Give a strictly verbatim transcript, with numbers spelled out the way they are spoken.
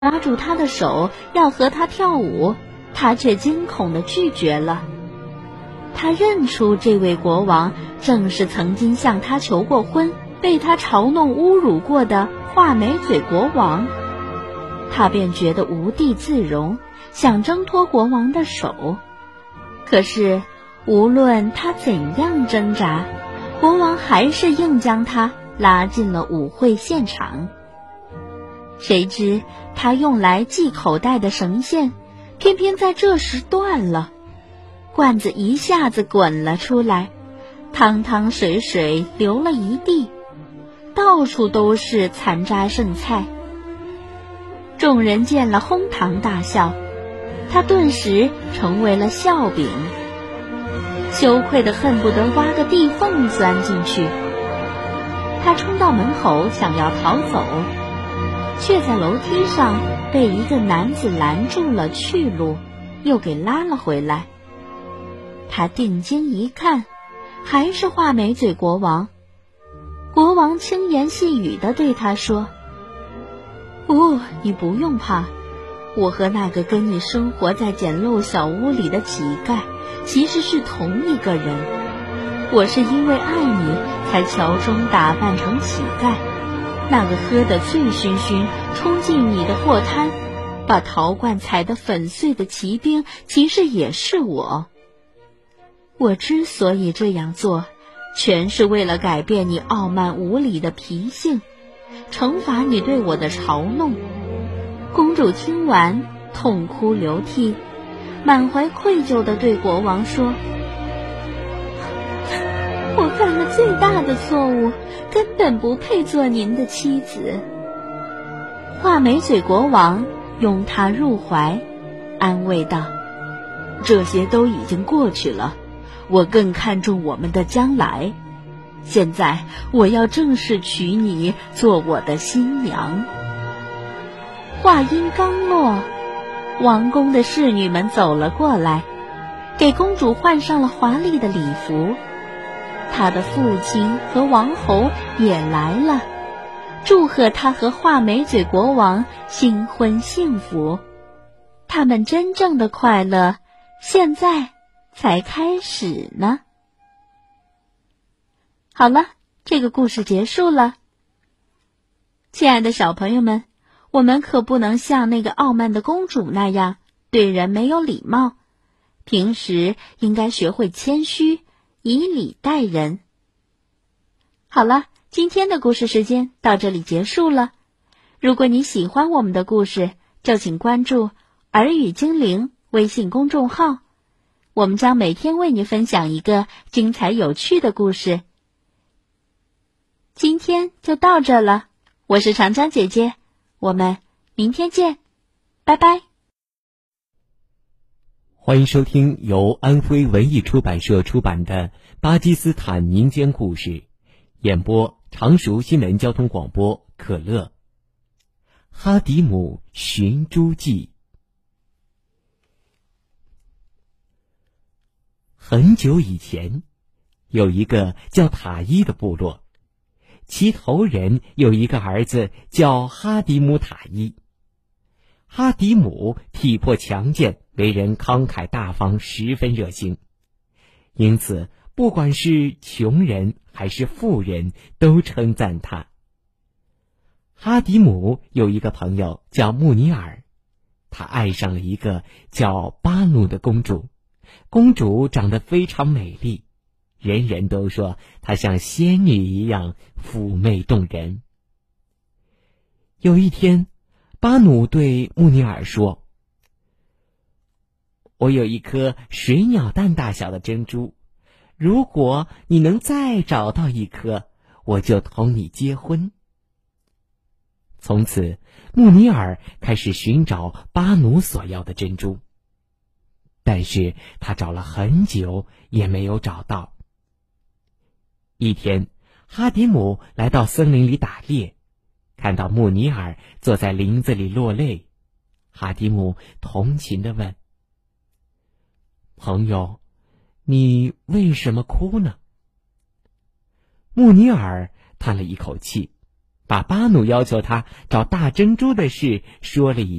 拉住他的手要和他跳舞，他却惊恐地拒绝了。他认出这位国王正是曾经向他求过婚，被他嘲弄侮辱过的画眉嘴国王。他便觉得无地自容，想挣脱国王的手。可是无论他怎样挣扎，国王还是硬将他拉进了舞会现场。谁知他用来系口袋的绳线偏偏在这时断了，罐子一下子滚了出来，汤汤水水流了一地，到处都是残渣剩菜。众人见了哄堂大笑，他顿时成为了笑柄，羞愧得恨不得挖个地缝钻进去。他冲到门口想要逃走，却在楼梯上被一个男子拦住了去路，又给拉了回来。他定睛一看，还是画眉嘴国王。国王轻言细语地对他说：哦，你不用怕，我和那个跟你生活在简陋小屋里的乞丐其实是同一个人。我是因为爱你才乔装打扮成乞丐，那个喝得醉醺醺冲进你的货摊，把陶罐踩得粉碎的骑兵其实也是我。我之所以这样做，全是为了改变你傲慢无礼的脾性，惩罚你对我的嘲弄。公主听完痛哭流涕，满怀愧疚地对国王说：我犯了最大的错误，根本不配做您的妻子。画眉嘴国王拥她入怀，安慰道：这些都已经过去了，我更看重我们的将来。现在我要正式娶你做我的新娘。话音刚落，王宫的侍女们走了过来，给公主换上了华丽的礼服。她的父亲和王侯也来了，祝贺她和画眉嘴国王新婚幸福。他们真正的快乐现在才开始呢。好了，这个故事结束了。亲爱的小朋友们，我们可不能像那个傲慢的公主那样对人没有礼貌，平时应该学会谦虚，以礼待人。好了，今天的故事时间到这里结束了。如果你喜欢我们的故事，就请关注儿语精灵微信公众号，我们将每天为你分享一个精彩有趣的故事。今天就到这了，我是长江姐姐，我们明天见，拜拜。 欢迎收听由安徽文艺出版社出版的《巴基斯坦民间故事》，演播常熟新闻交通广播可乐。哈迪姆寻猪记。很久以前，有一个叫塔伊的部落，其头人有一个儿子叫哈迪姆塔伊。哈迪姆体魄强健，为人慷慨大方，十分热心，因此不管是穷人还是富人都称赞他。哈迪姆有一个朋友叫穆尼尔，他爱上了一个叫巴努的公主，公主长得非常美丽，人人都说她像仙女一样妩媚动人。有一天，巴努对穆尼尔说：我有一颗水鸟蛋大小的珍珠，如果你能再找到一颗，我就同你结婚。从此，穆尼尔开始寻找巴努所要的珍珠，但是他找了很久也没有找到。一天，哈迪姆来到森林里打猎，看到穆尼尔坐在林子里落泪，哈迪姆同情地问：朋友，你为什么哭呢？穆尼尔叹了一口气， 把巴努要求他找大珍珠的事说了一